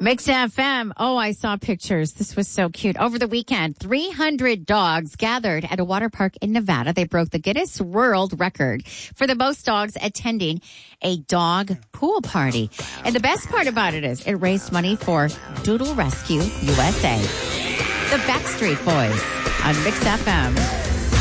Mix FM. Oh, I saw pictures. This was so cute. Over the weekend, 300 dogs gathered at a water park in Nevada. They broke the Guinness World Record for the most dogs attending a dog pool party. And the best part about it is it raised money for Doodle Rescue USA. The Backstreet Boys on Mix FM.